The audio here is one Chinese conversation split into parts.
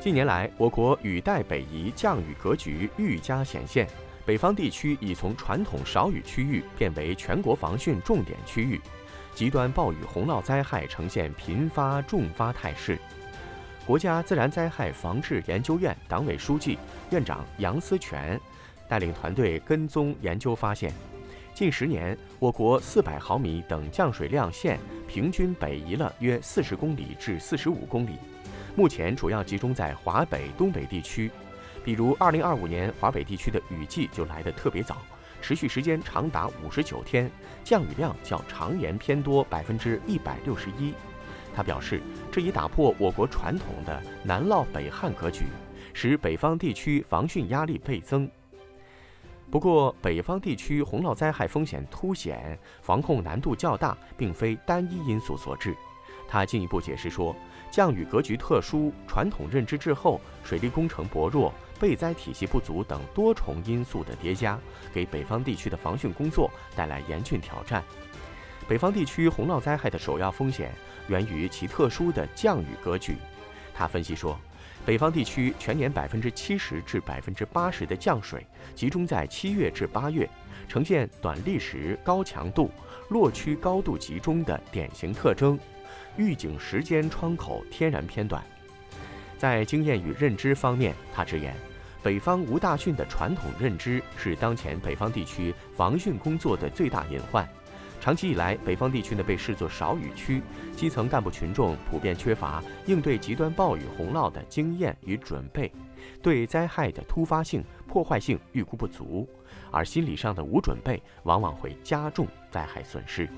近年来，我国雨带北移，降雨格局愈加显现，北方地区已从传统少雨区域变为全国防汛重点区域，极端暴雨洪涝灾害呈现频发重发态势。国家自然灾害防治研究院党委书记、院长杨思全带领团队跟踪研究发现，近10年，我国400毫米等降水量线平均北移了约40公里至45公里，目前主要集中在华北、东北地区。比如2025年华北地区的雨季就来得特别早，持续时间长达59天，降雨量较常年偏多161%。他表示，这已打破我国传统的南涝北旱格局，使北方地区防汛压力倍增。不过，北方地区洪涝灾害风险凸显，防控难度较大，并非单一因素所致。他进一步解释说，降雨格局特殊、传统认知滞后、水利工程薄弱、备灾体系不足等多重因素的叠加，给北方地区的防汛工作带来严峻挑战。北方地区洪涝灾害的首要风险源于其特殊的降雨格局。他分析说，北方地区全年70%至80%的降水集中在7月至8月，呈现短历时、高强度、落区高度集中的典型特征，预警时间窗口天然偏短。在经验与认知方面，他直言，北方无大汛的传统认知是当前北方地区防汛工作的最大隐患。长期以来，北方地区被视作少雨区，基层干部群众普遍缺乏应对极端暴雨洪涝的经验与准备，对灾害的突发性、破坏性预估不足，而心理上的无准备往往会加重灾害损失。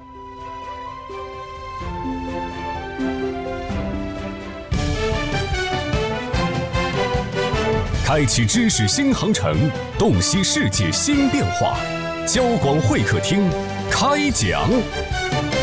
开启知识新航程，洞悉世界新变化。交广会客厅开讲。